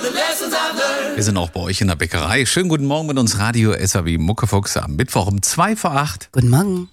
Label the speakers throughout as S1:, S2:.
S1: Wir sind auch bei euch in der Bäckerei. Schönen guten Morgen mit uns Radio SAW Muckefuchs am Mittwoch um 7:55.
S2: Guten Morgen.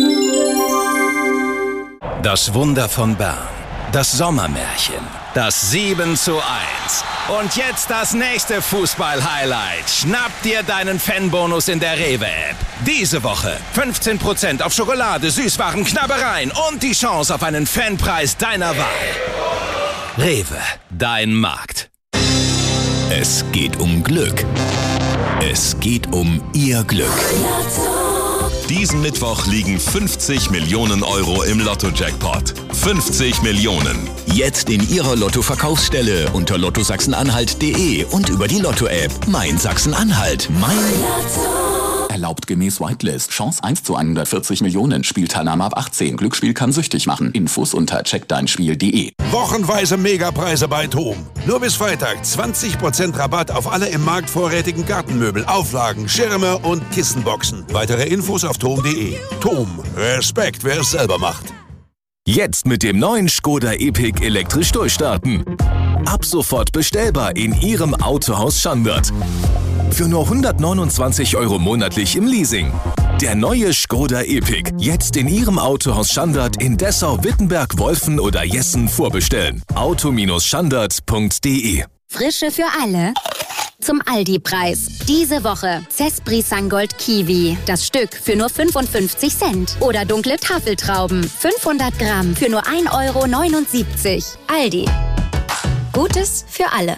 S3: Das Wunder von Bern. Das Sommermärchen. Das 7:1. Und jetzt das nächste Fußball-Highlight. Schnapp dir deinen Fanbonus in der Rewe-App. Diese Woche 15% auf Schokolade, Süßwaren, Knabbereien und die Chance auf einen Fanpreis deiner Wahl. Rewe, dein Markt. Es geht um Glück. Es geht um Ihr Glück. Diesen Mittwoch liegen 50 Millionen Euro im Lotto-Jackpot. 50 Millionen.
S4: Jetzt in Ihrer Lotto-Verkaufsstelle unter lottosachsenanhalt.de und über die Lotto-App Mein Sachsen-Anhalt. Mein Lotto. Erlaubt gemäß Whitelist. Chance 1 zu 140 Millionen. Spielteilnahme ab 18. Glücksspiel kann süchtig machen. Infos unter checkdeinspiel.de.
S5: Wochenweise Megapreise bei TOM. Nur bis Freitag 20% Rabatt auf alle im Markt vorrätigen Gartenmöbel, Auflagen, Schirme und Kissenboxen. Weitere Infos auf tom.de. TOM. Respekt, wer es selber macht.
S3: Jetzt mit dem neuen Skoda Epic elektrisch durchstarten. Ab sofort bestellbar in Ihrem Autohaus Schandert. Für nur 129 Euro monatlich im Leasing. Der neue Skoda Epic. Jetzt in Ihrem Autohaus Schandert in Dessau, Wittenberg, Wolfen oder Jessen vorbestellen. auto-schandert.de.
S6: Frische für alle. Zum Aldi-Preis. Diese Woche Zespri Sangold Kiwi. Das Stück für nur 55 Cent. Oder dunkle Tafeltrauben. 500 Gramm für nur 1,79 €. Aldi. Gutes für alle.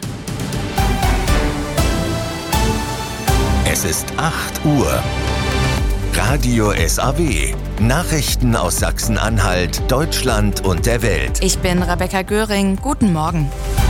S7: Es ist 8 Uhr. Radio SAW. Nachrichten aus Sachsen-Anhalt, Deutschland und der Welt.
S2: Ich bin Rebecca Göring. Guten Morgen.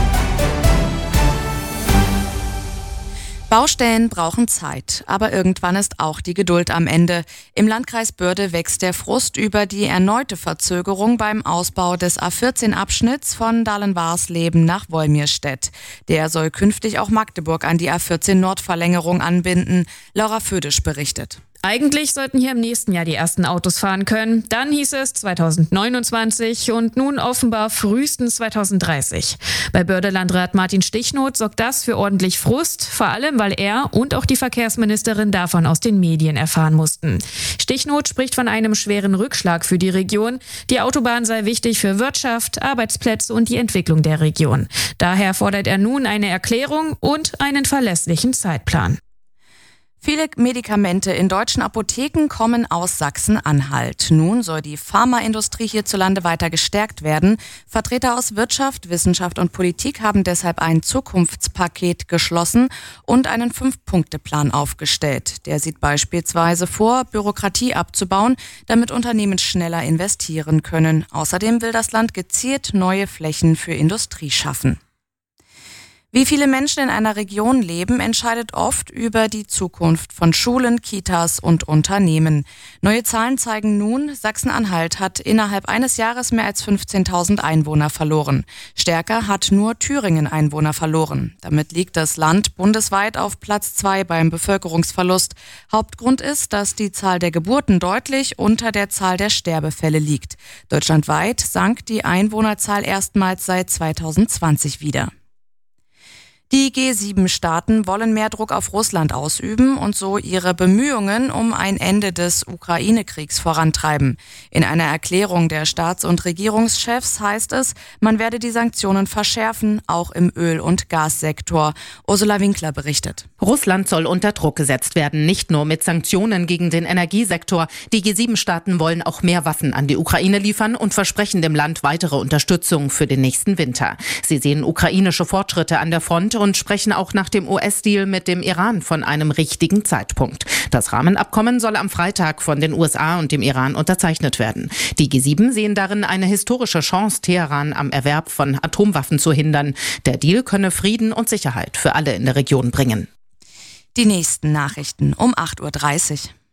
S2: Baustellen brauchen Zeit, aber irgendwann ist auch die Geduld am Ende. Im Landkreis Börde wächst der Frust über die erneute Verzögerung beim Ausbau des A14-Abschnitts von Dahlen-Warsleben nach Wolmirstedt. Der soll künftig auch Magdeburg an die A14-Nordverlängerung anbinden. Laura Födisch berichtet.
S8: Eigentlich sollten hier im nächsten Jahr die ersten Autos fahren können. Dann hieß es 2029 und nun offenbar frühestens 2030. Bei Börde-Landrat Martin Stichnoth sorgt das für ordentlich Frust, vor allem weil er und auch die Verkehrsministerin davon aus den Medien erfahren mussten. Stichnoth spricht von einem schweren Rückschlag für die Region. Die Autobahn sei wichtig für Wirtschaft, Arbeitsplätze und die Entwicklung der Region. Daher fordert er nun eine Erklärung und einen verlässlichen Zeitplan.
S2: Viele Medikamente in deutschen Apotheken kommen aus Sachsen-Anhalt. Nun soll die Pharmaindustrie hierzulande weiter gestärkt werden. Vertreter aus Wirtschaft, Wissenschaft und Politik haben deshalb ein Zukunftspaket geschlossen und einen 5-Punkte-Plan aufgestellt. Der sieht beispielsweise vor, Bürokratie abzubauen, damit Unternehmen schneller investieren können. Außerdem will das Land gezielt neue Flächen für Industrie schaffen. Wie viele Menschen in einer Region leben, entscheidet oft über die Zukunft von Schulen, Kitas und Unternehmen. Neue Zahlen zeigen nun, Sachsen-Anhalt hat innerhalb eines Jahres mehr als 15.000 Einwohner verloren. Stärker hat nur Thüringen Einwohner verloren. Damit liegt das Land bundesweit auf Platz 2 beim Bevölkerungsverlust. Hauptgrund ist, dass die Zahl der Geburten deutlich unter der Zahl der Sterbefälle liegt. Deutschlandweit sank die Einwohnerzahl erstmals seit 2020 wieder. Die G7-Staaten wollen mehr Druck auf Russland ausüben und so ihre Bemühungen um ein Ende des Ukraine-Kriegs vorantreiben. In einer Erklärung der Staats- und Regierungschefs heißt es, man werde die Sanktionen verschärfen, auch im Öl- und Gassektor. Ursula Winkler berichtet.
S9: Russland soll unter Druck gesetzt werden, nicht nur mit Sanktionen gegen den Energiesektor. Die G7-Staaten wollen auch mehr Waffen an die Ukraine liefern und versprechen dem Land weitere Unterstützung für den nächsten Winter. Sie sehen ukrainische Fortschritte an der Front und sprechen auch nach dem US-Deal mit dem Iran von einem richtigen Zeitpunkt. Das Rahmenabkommen soll am Freitag von den USA und dem Iran unterzeichnet werden. Die G7 sehen darin eine historische Chance, Teheran am Erwerb von Atomwaffen zu hindern. Der Deal könne Frieden und Sicherheit für alle in der Region bringen.
S2: Die nächsten Nachrichten um 8:30 Uhr.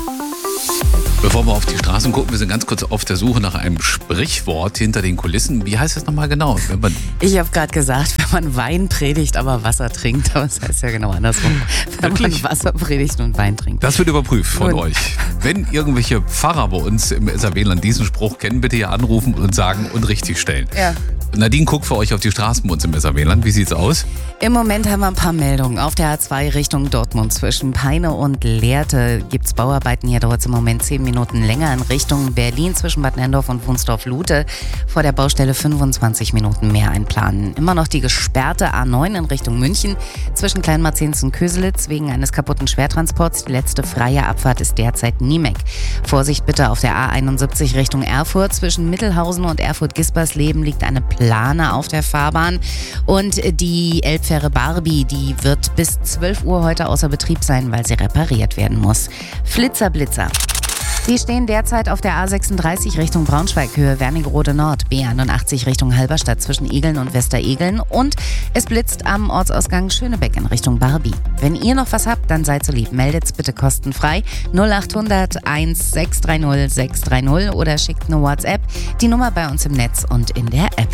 S1: Bevor wir auf die Straßen gucken, wir sind ganz kurz auf der Suche nach einem Sprichwort hinter den Kulissen. Wie heißt das nochmal genau?
S2: Ich habe gerade gesagt, wenn man Wein predigt, aber Wasser trinkt. Aber das heißt ja genau andersrum. Wenn man Wasser predigt und Wein trinkt.
S1: Das wird überprüft von euch. Wenn irgendwelche Pfarrer bei uns im SAW-Land diesen Spruch kennen, bitte hier anrufen und sagen und richtig stellen.
S2: Ja.
S1: Nadine guckt für euch auf die Straßen bei uns im Weserwählerland. Wie sieht's aus?
S2: Im Moment haben wir ein paar Meldungen. Auf der A2 Richtung Dortmund zwischen Peine und Lehrte gibt's Bauarbeiten. Hier dauert es im Moment 10 Minuten länger. In Richtung Berlin zwischen Bad Nenndorf und Wunsdorf-Lute vor der Baustelle 25 Minuten mehr einplanen. Immer noch die gesperrte A9 in Richtung München zwischen Kleinmarzens und Köselitz wegen eines kaputten Schwertransports. Die letzte freie Abfahrt ist derzeit Niemek. Vorsicht bitte auf der A71 Richtung Erfurt. Zwischen Mittelhausen und Erfurt-Gispersleben liegt eine Plane auf der Fahrbahn. Und die Elbfähre Barbie, die wird bis 12 Uhr heute außer Betrieb sein, weil sie repariert werden muss. Flitzer-Blitzer. Die stehen derzeit auf der A36 Richtung Braunschweig, Höhe Wernigerode Nord, B81 Richtung Halberstadt zwischen Egeln und Westeregeln und es blitzt am Ortsausgang Schönebeck in Richtung Barbie. Wenn ihr noch was habt, dann seid so lieb, meldet's bitte kostenfrei 0800 1630 630 oder schickt eine WhatsApp, die Nummer bei uns im Netz und in der App.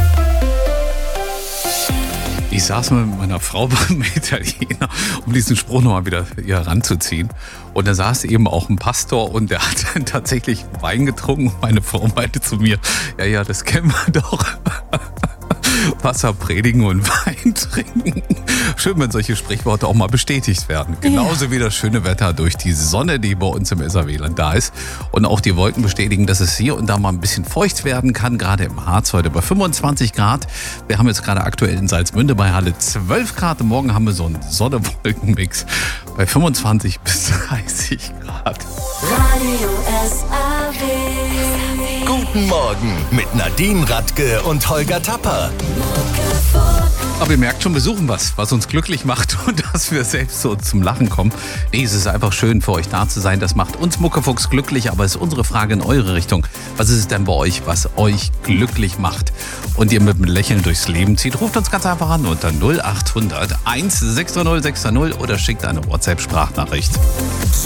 S1: Ich saß mal mit meiner Frau beim Italiener, um diesen Spruch nochmal wieder hier ranzuziehen. Und da saß eben auch ein Pastor und der hat dann tatsächlich Wein getrunken. Meine Frau meinte zu mir, ja, das kennen wir doch. Wasser predigen und Wein trinken. Schön, wenn solche Sprichworte auch mal bestätigt werden. Genauso wie das schöne Wetter durch die Sonne, die bei uns im Weserwählerland da ist. Und auch die Wolken bestätigen, dass es hier und da mal ein bisschen feucht werden kann. Gerade im Harz heute bei 25 Grad. Wir haben jetzt gerade aktuell in Salzmünde bei Halle 12 Grad. Und morgen haben wir so einen Sonne-Wolken-Mix bei 25 bis 30 Grad.
S10: Radio SAW.
S7: Guten Morgen mit Nadine Radke und Holger Tapper.
S1: Aber ihr merkt schon, wir suchen was uns glücklich macht und dass wir selbst so zum Lachen kommen. Nee, es ist einfach schön für euch da zu sein. Das macht uns Muckefuchs glücklich, aber es ist unsere Frage in eure Richtung. Was ist es denn bei euch, was euch glücklich macht und ihr mit einem Lächeln durchs Leben zieht? Ruft uns ganz einfach an unter 0800 1630 630 oder schickt eine WhatsApp-Sprachnachricht.